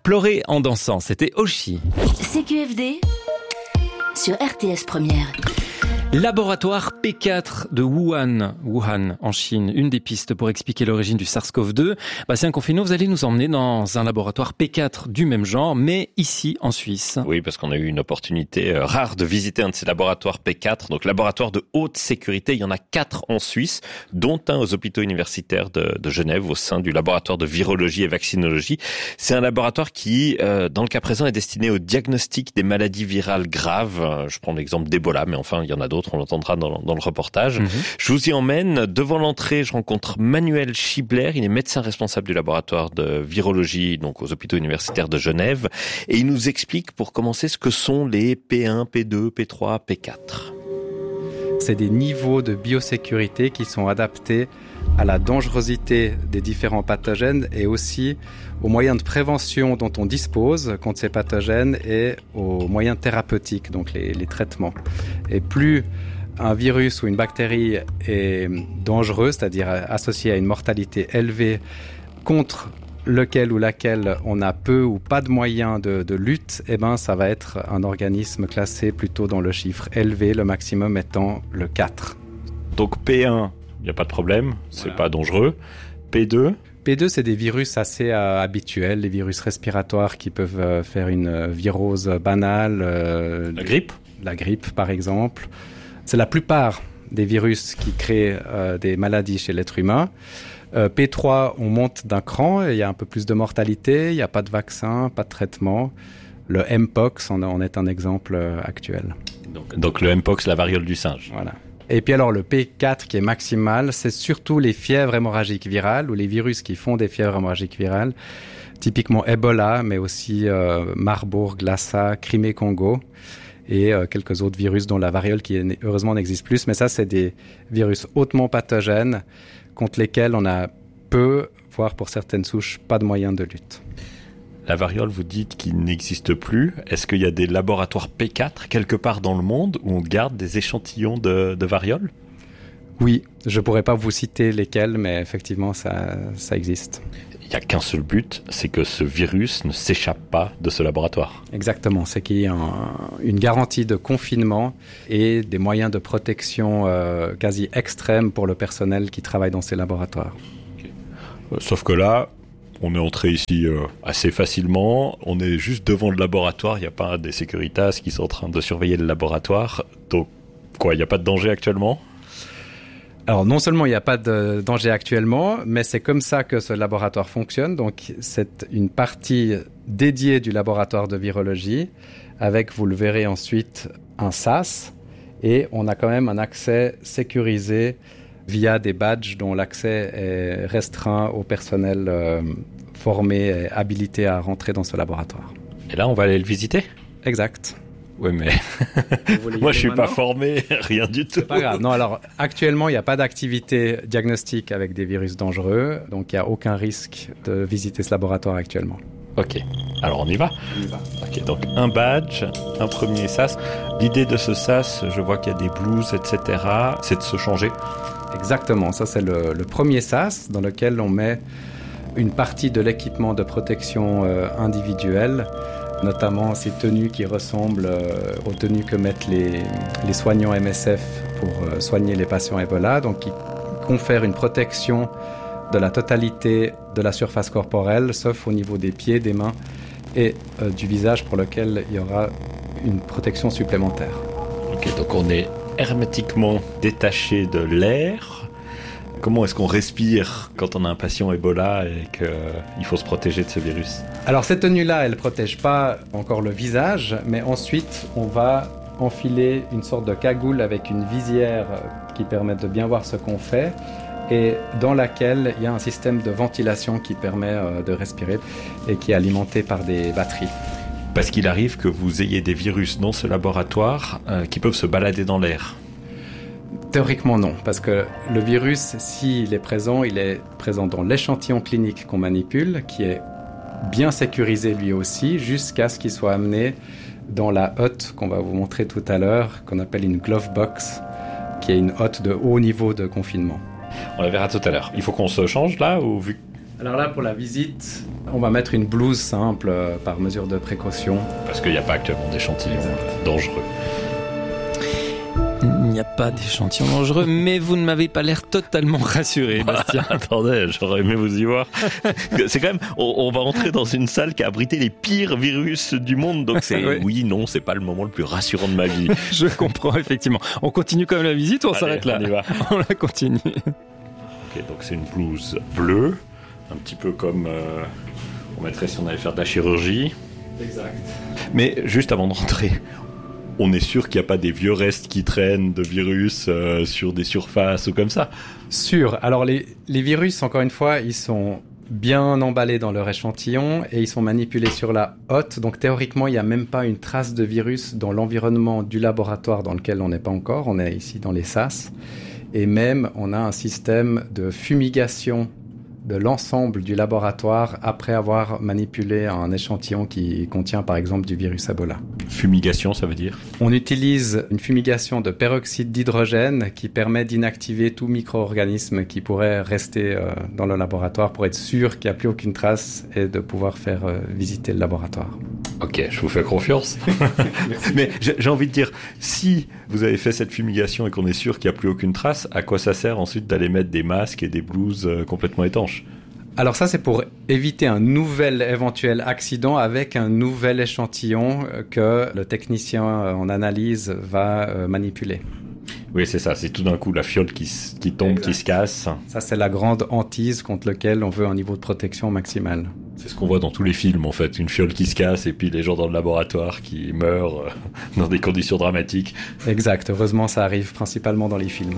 Pleurer en dansant, c'était Oshi. CQFD sur RTS Première. Laboratoire P4 de Wuhan en Chine, une des pistes pour expliquer l'origine du SARS-CoV-2. Bastien Confino, vous allez nous emmener dans un laboratoire P4 du même genre, mais ici en Suisse. Oui, parce qu'on a eu une opportunité rare de visiter un de ces laboratoires P4, donc laboratoire de haute sécurité. Il y en a 4 en Suisse, dont un aux hôpitaux universitaires de Genève, au sein du laboratoire de virologie et vaccinologie. C'est un laboratoire qui, dans le cas présent, est destiné au diagnostic des maladies virales graves. Je prends l'exemple d'Ebola, mais enfin, il y en a d'autres. On l'entendra dans le reportage. Je vous y emmène. Devant l'entrée, je rencontre Manuel Schibler. Il est médecin responsable du laboratoire de virologie, donc aux hôpitaux universitaires de Genève. Et il nous explique, pour commencer, ce que sont les P1, P2, P3, P4. C'est des niveaux de biosécurité qui sont adaptés à la dangerosité des différents pathogènes et aussi aux moyens de prévention dont on dispose contre ces pathogènes et aux moyens thérapeutiques, donc les traitements. Et plus un virus ou une bactérie est dangereux, c'est-à-dire associé à une mortalité élevée contre lequel ou laquelle on a peu ou pas de moyens de lutte, ça va être un organisme classé plutôt dans le chiffre élevé, le maximum étant le 4. Donc P1, il n'y a pas de problème, c'est pas dangereux. P2 ? P2, c'est des virus assez habituels, les virus respiratoires qui peuvent faire une virose banale. La grippe ? La grippe, par exemple. C'est la plupart des virus qui créent des maladies chez l'être humain. P3, on monte d'un cran, il y a un peu plus de mortalité, il n'y a pas de vaccin, pas de traitement. Le Mpox en est un exemple actuel. Donc le Mpox, la variole du singe. Voilà. Et puis alors le P4 qui est maximal, c'est surtout les fièvres hémorragiques virales ou les virus qui font des fièvres hémorragiques virales, typiquement Ebola, mais aussi Marburg, Lassa, Crimée-Congo et quelques autres virus dont la variole qui heureusement n'existe plus. Mais ça, c'est des virus hautement pathogènes contre lesquels on a peu, voire pour certaines souches, pas de moyens de lutte. La variole, vous dites qu'il n'existe plus. Est-ce qu'il y a des laboratoires P4 quelque part dans le monde où on garde des échantillons de variole ? Oui, je pourrais pas vous citer lesquels, mais effectivement, ça existe. Il n'y a qu'un seul but, c'est que ce virus ne s'échappe pas de ce laboratoire. Exactement, c'est qu'il y ait une garantie de confinement et des moyens de protection quasi extrêmes pour le personnel qui travaille dans ces laboratoires. Okay. Sauf que là, on est entré ici assez facilement, on est juste devant le laboratoire, il n'y a pas des Securitas qui sont en train de surveiller le laboratoire. Donc, quoi, il n'y a pas de danger actuellement ? Alors, non seulement il n'y a pas de danger actuellement, mais c'est comme ça que ce laboratoire fonctionne. Donc, c'est une partie dédiée du laboratoire de virologie avec, vous le verrez ensuite, un SAS. Et on a quand même un accès sécurisé via des badges dont l'accès est restreint au personnel formé et habilité à rentrer dans ce laboratoire. Et là, on va aller le visiter ? Exact. Oui, mais moi, je suis pas formé, rien du tout. C'est pas grave. Non, alors, actuellement, il n'y a pas d'activité diagnostique avec des virus dangereux, donc il n'y a aucun risque de visiter ce laboratoire actuellement. Ok, alors on y va ? On y va. Ok, donc un badge, un premier SAS. L'idée de ce SAS, je vois qu'il y a des blouses, etc., c'est de se changer ? Exactement, ça c'est le premier SAS dans lequel on met une partie de l'équipement de protection individuelle, notamment ces tenues qui ressemblent aux tenues que mettent les soignants MSF pour soigner les patients Ebola, donc qui confèrent une protection de la totalité de la surface corporelle, sauf au niveau des pieds, des mains et du visage pour lequel il y aura une protection supplémentaire. Ok, donc on est hermétiquement détaché de l'air. Comment est-ce qu'on respire quand on a un patient Ebola et qu'il faut se protéger de ce virus ? Alors cette tenue-là, elle ne protège pas encore le visage, mais ensuite on va enfiler une sorte de cagoule avec une visière qui permet de bien voir ce qu'on fait et dans laquelle il y a un système de ventilation qui permet de respirer et qui est alimenté par des batteries. Parce qu'il arrive que vous ayez des virus dans ce laboratoire qui peuvent se balader dans l'air. Théoriquement non, parce que le virus, s'il est présent dans l'échantillon clinique qu'on manipule, qui est bien sécurisé lui aussi, jusqu'à ce qu'il soit amené dans la hotte qu'on va vous montrer tout à l'heure, qu'on appelle une glove box, qui est une hotte de haut niveau de confinement. On la verra tout à l'heure. Il faut qu'on se change là ou vu... Alors là, pour la visite, on va mettre une blouse simple par mesure de précaution. Parce qu'il n'y a pas actuellement d'échantillons dangereux. Il n'y a pas d'échantillon dangereux, mais vous ne m'avez pas l'air totalement rassuré, Bastien. Attendez, j'aurais aimé vous y voir. C'est quand même, on va entrer dans une salle qui a abrité les pires virus du monde, donc oui, non, c'est pas le moment le plus rassurant de ma vie. Je comprends, effectivement. On continue quand même la visite ou on s'arrête là? On y va. On la continue. Ok, donc c'est une blouse bleue, un petit peu comme on mettrait si on allait faire de la chirurgie. Exact. Mais juste avant de rentrer, on est sûr qu'il n'y a pas des vieux restes qui traînent de virus sur des surfaces ou comme ça? Sûr. Alors les virus, encore une fois, ils sont bien emballés dans leur échantillon et ils sont manipulés sur la hotte. Donc théoriquement, il n'y a même pas une trace de virus dans l'environnement du laboratoire dans lequel on n'est pas encore. On est ici dans les SAS. Et même, on a un système de fumigation de l'ensemble du laboratoire après avoir manipulé un échantillon qui contient par exemple du virus Ebola. Fumigation, ça veut dire? On utilise une fumigation de peroxyde d'hydrogène qui permet d'inactiver tout micro-organisme qui pourrait rester dans le laboratoire pour être sûr qu'il n'y a plus aucune trace et de pouvoir faire visiter le laboratoire. Ok, je vous fais confiance. Mais j'ai envie de dire, si vous avez fait cette fumigation et qu'on est sûr qu'il n'y a plus aucune trace, à quoi ça sert ensuite d'aller mettre des masques et des blouses complètement étanches? Alors ça, c'est pour éviter un nouvel éventuel accident avec un nouvel échantillon que le technicien en analyse va manipuler. Oui, c'est ça. C'est tout d'un coup la fiole qui tombe, exact, qui se casse. Ça, c'est la grande hantise contre laquelle on veut un niveau de protection maximal. C'est ce qu'on voit dans tous les films, en fait. Une fiole qui se casse et puis les gens dans le laboratoire qui meurent dans des conditions dramatiques. Exact. Heureusement, ça arrive principalement dans les films.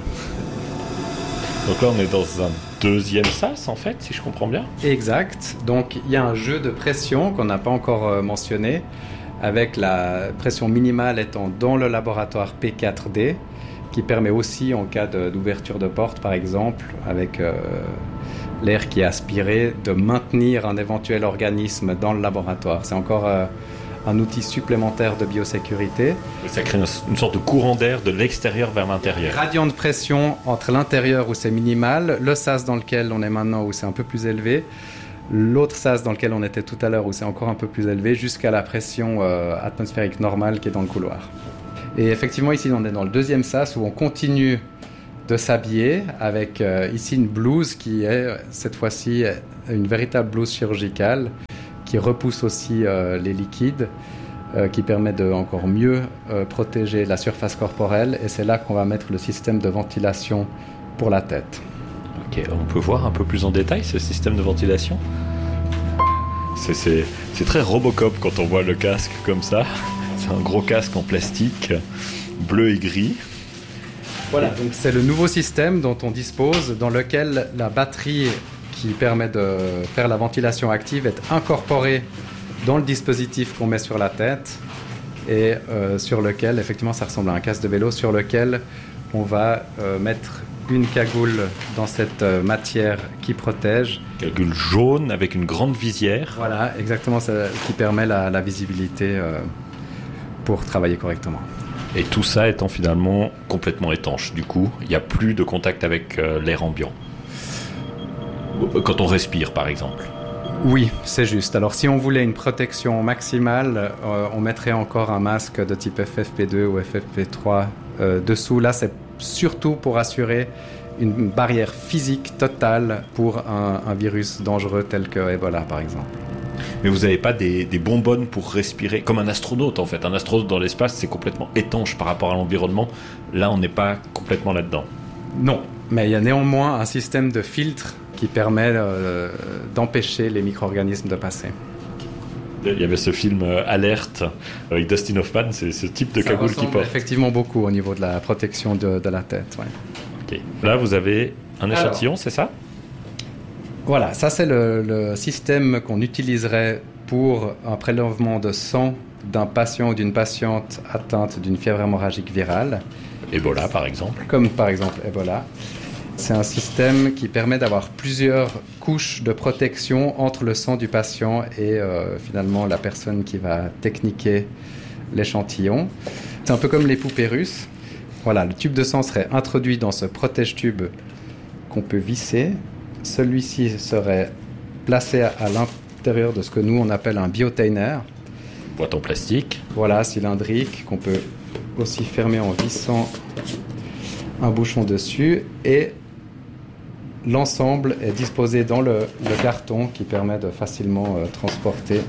Donc là, on est dans un deuxième sas, en fait, si je comprends bien. Exact. Donc, il y a un jeu de pression qu'on n'a pas encore mentionné, avec la pression minimale étant dans le laboratoire P4D, qui permet aussi, en cas d'ouverture de porte, par exemple, avec l'air qui est aspiré, de maintenir un éventuel organisme dans le laboratoire. C'est encore un outil supplémentaire de biosécurité. Et ça crée une sorte de courant d'air de l'extérieur vers l'intérieur. Gradient de pression entre l'intérieur où c'est minimal, le sas dans lequel on est maintenant où c'est un peu plus élevé, l'autre sas dans lequel on était tout à l'heure où c'est encore un peu plus élevé, jusqu'à la pression atmosphérique normale qui est dans le couloir. Et effectivement, ici, on est dans le deuxième sas où on continue de s'habiller avec ici une blouse qui est cette fois-ci une véritable blouse chirurgicale qui repousse aussi les liquides, qui permet de encore mieux protéger la surface corporelle. Et c'est là qu'on va mettre le système de ventilation pour la tête. Ok, on peut voir un peu plus en détail ce système de ventilation? C'est très Robocop quand on voit le casque comme ça. C'est un gros casque en plastique, bleu et gris. Voilà, donc c'est le nouveau système dont on dispose, dans lequel la batterie qui permet de faire la ventilation active est incorporée dans le dispositif qu'on met sur la tête et sur lequel, effectivement, ça ressemble à un casque de vélo, sur lequel on va mettre une cagoule dans cette matière qui protège. Cagoule jaune avec une grande visière. Voilà, exactement, ça, qui permet la visibilité pour travailler correctement. Et tout ça étant finalement complètement étanche. Du coup, il n'y a plus de contact avec l'air ambiant. Quand on respire, par exemple. Oui, c'est juste. Alors, si on voulait une protection maximale, on mettrait encore un masque de type FFP2 ou FFP3 dessous. Là, c'est surtout pour assurer une barrière physique totale pour un virus dangereux tel que Ebola, par exemple. Mais vous n'avez pas des bonbonnes pour respirer, comme un astronaute en fait. Un astronaute dans l'espace, c'est complètement étanche par rapport à l'environnement. Là, on n'est pas complètement là-dedans. Non, mais il y a néanmoins un système de filtre qui permet d'empêcher les micro-organismes de passer. Il y avait ce film Alerte avec Dustin Hoffman, c'est ce type de cagoule qui porte. Effectivement beaucoup au niveau de la protection de la tête. Ouais. Okay. Là, vous avez un échantillon, c'est ça ? Voilà, ça c'est le système qu'on utiliserait pour un prélèvement de sang d'un patient ou d'une patiente atteinte d'une fièvre hémorragique virale. Ebola par exemple. Comme par exemple Ebola. C'est un système qui permet d'avoir plusieurs couches de protection entre le sang du patient et finalement la personne qui va techniquer l'échantillon. C'est un peu comme les poupées russes. Voilà, le tube de sang serait introduit dans ce protège-tube qu'on peut visser. Celui-ci serait placé à l'intérieur de ce que nous on appelle un biotainer. Boîte en plastique. Voilà, cylindrique, qu'on peut aussi fermer en vissant un bouchon dessus. Et l'ensemble est disposé dans le carton qui permet de facilement transporter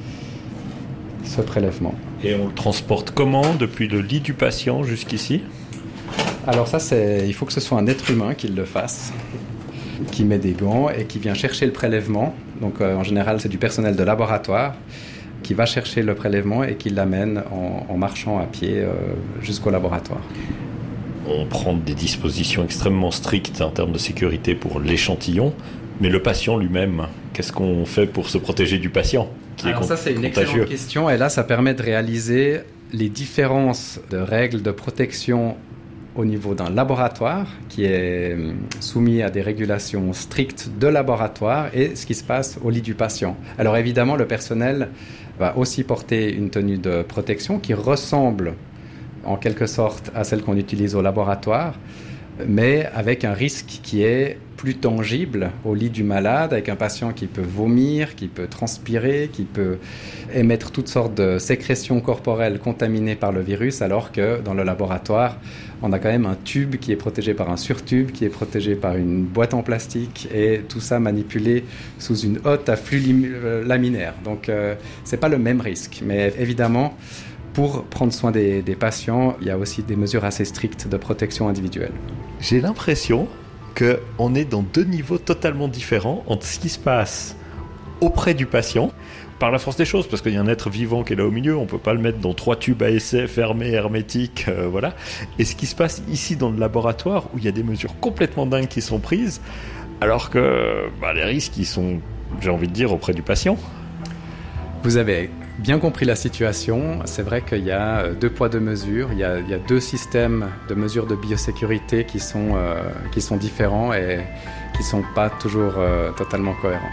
ce prélèvement. Et on le transporte comment depuis le lit du patient jusqu'ici ? Alors ça, il faut que ce soit un être humain qui le fasse, qui met des gants et qui vient chercher le prélèvement. Donc en général, c'est du personnel de laboratoire qui va chercher le prélèvement et qui l'amène en marchant à pied jusqu'au laboratoire. On prend des dispositions extrêmement strictes en termes de sécurité pour l'échantillon, mais le patient lui-même, qu'est-ce qu'on fait pour se protéger du patient qui Alors est ça, c'est une contagieux. excellente question, et là, ça permet de réaliser les différences de règles de protection au niveau d'un laboratoire qui est soumis à des régulations strictes de laboratoire et ce qui se passe au lit du patient. Alors évidemment, le personnel va aussi porter une tenue de protection qui ressemble en quelque sorte à celle qu'on utilise au laboratoire, mais avec un risque qui est plus tangible au lit du malade, avec un patient qui peut vomir, qui peut transpirer, qui peut émettre toutes sortes de sécrétions corporelles contaminées par le virus, alors que dans le laboratoire, on a quand même un tube qui est protégé par un surtube, qui est protégé par une boîte en plastique, et tout ça manipulé sous une hotte à flux laminaire. Donc c'est pas le même risque, mais évidemment, pour prendre soin des patients, il y a aussi des mesures assez strictes de protection individuelle. J'ai l'impression qu'on est dans deux niveaux totalement différents entre ce qui se passe auprès du patient, par la force des choses, parce qu'il y a un être vivant qui est là au milieu, on ne peut pas le mettre dans 3 tubes à essai fermés, hermétiques, voilà. Et ce qui se passe ici dans le laboratoire, où il y a des mesures complètement dingues qui sont prises, alors que les risques, ils sont, j'ai envie de dire, auprès du patient. Vous avez bien compris la situation. C'est vrai qu'il y a 2 poids 2 mesures. Il y a 2 systèmes de mesures de biosécurité qui sont différents et qui ne sont pas toujours totalement cohérents.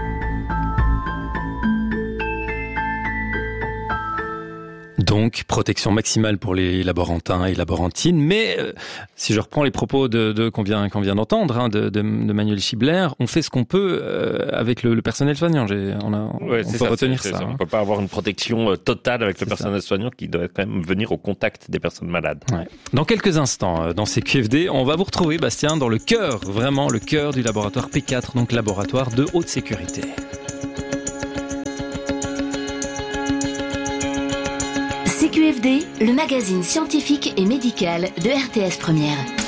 Donc, protection maximale pour les laborantins et laborantines. Mais si je reprends les propos qu'on vient d'entendre, de Manuel Schibler, on fait ce qu'on peut avec le personnel soignant. On peut retenir ça. On ne peut pas avoir une protection totale avec le personnel soignant qui doit quand même venir au contact des personnes malades. Ouais. Dans quelques instants, dans ces QFD, on va vous retrouver, Bastien, dans le cœur, vraiment le cœur du laboratoire P4, donc laboratoire de haute sécurité. CQFD, le magazine scientifique et médical de RTS Première.